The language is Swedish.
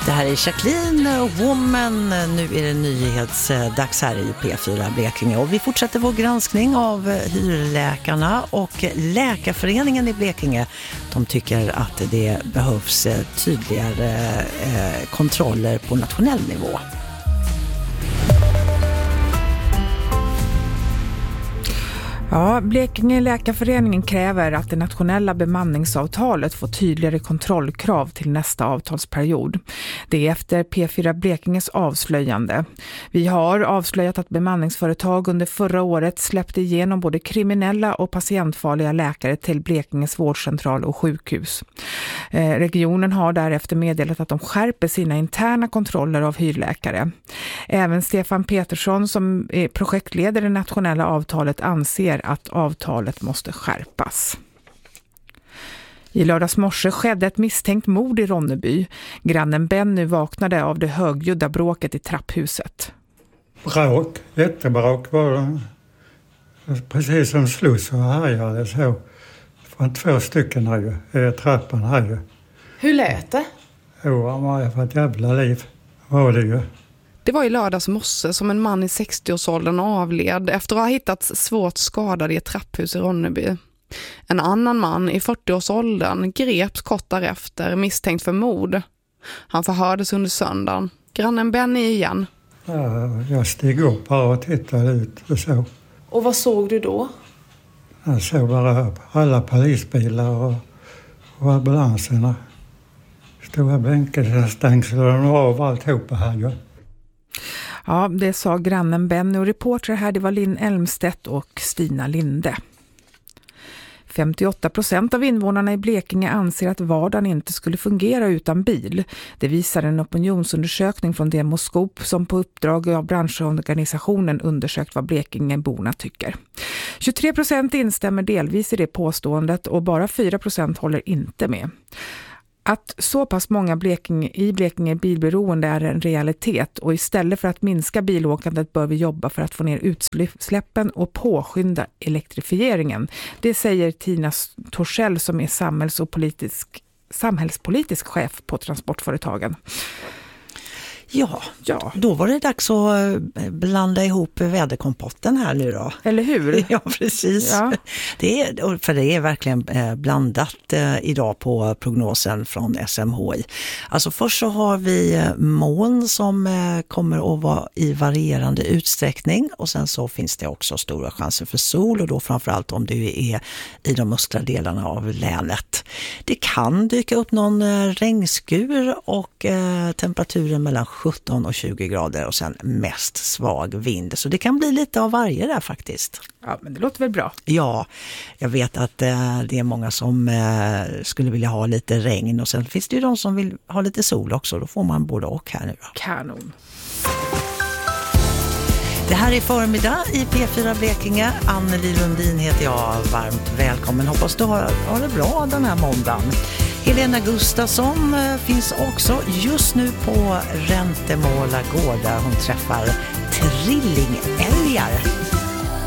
Det här är Jacqueline Woman. Nu är det nyhetsdags här i P4 Blekinge och vi fortsätter vår granskning av hyrläkarna och Läkarföreningen i Blekinge. De tycker att det behövs tydligare kontroller på nationell nivå. Ja, Blekinge Läkarföreningen kräver att det nationella bemanningsavtalet får tydligare kontrollkrav till nästa avtalsperiod. Det är efter P4 Blekinges avslöjande. Vi har avslöjat att bemanningsföretag under förra året släppte igenom både kriminella och patientfarliga läkare till Blekinges vårdcentral och sjukhus. Regionen har därefter meddelat att de skärper sina interna kontroller av hyrläkare. Även Stefan Petersson som är projektledare i det nationella avtalet anser att avtalet måste skärpas. I lördags morse skedde ett misstänkt mord i Ronneby. Grannen Benny vaknade av det högljudda bråket i trapphuset. Bråk, jättebråk var det. Precis som slåss och härjade så. Från 2 stycken här ju, i trappan här ju. Hur lät det? Jo, han var för ett jävla liv. Var det ju. Det var i lördags morse som en man i 60-årsåldern avled efter att ha hittats svårt skadad i ett trapphus i Ronneby. En annan man i 40-årsåldern greps kort därefter misstänkt för mord. Han förhördes under söndagen. Grannen Benny igen. Ja, jag steg upp här och tittade ut och så. Och vad såg du då? Jag såg bara alla polisbilar och ambulanserna. Stora bänkar, stängslade av alltihopa här ju. Ja, det sa grannen Benny och reporter här, det var Linn Elmstedt och Stina Linde. 58% av invånarna i Blekinge anser att vardagen inte skulle fungera utan bil. Det visar en opinionsundersökning från Demoskop som på uppdrag av branschorganisationen undersökt vad Blekingeborna tycker. 23% instämmer delvis i det påståendet och bara 4% håller inte med. Att så pass många i Blekinge är bilberoende är en realitet och istället för att minska bilåkandet bör vi jobba för att få ner utsläppen och påskynda elektrifieringen. Det säger Tina Torssell som är samhällspolitisk chef på transportföretagen. Ja, då var det dags att blanda ihop väderkompotten här nu då. Eller hur? Ja, precis. Ja. Det är verkligen blandat idag på prognosen från SMHI. Alltså först så har vi moln som kommer att vara i varierande utsträckning och sen så finns det också stora chanser för sol och då framförallt om du är i de östra delarna av länet. Det kan dyka upp någon regnskur och temperaturen mellan 17 och 20 grader och sen mest svag vind. Så det kan bli lite av varje där faktiskt. Ja, men det låter väl bra. Ja, jag vet att det är många som skulle vilja ha lite regn och sen finns det ju de som vill ha lite sol också. Då får man både och här nu då. Kanon. Det här är förmiddag i P4 Blekinge. Anneli Lundin heter jag. Varmt välkommen. Hoppas du har det bra den här måndagen. Helena Gustafsson finns också just nu på Räntemåla gård där hon träffar trillingälgar.